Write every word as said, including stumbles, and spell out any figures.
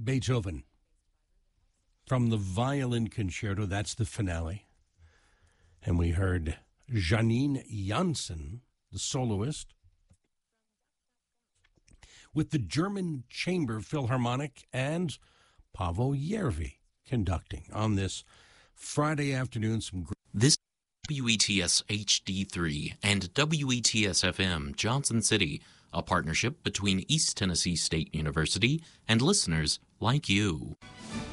Beethoven. From the Violin Concerto, that's the finale. And we heard Janine Janssen, the soloist, with the German Chamber Philharmonic and Paavo Järvi conducting on this Friday afternoon. Some great This W E T S H D three and W E T S F M Johnson City, a partnership between East Tennessee State University and listeners like you.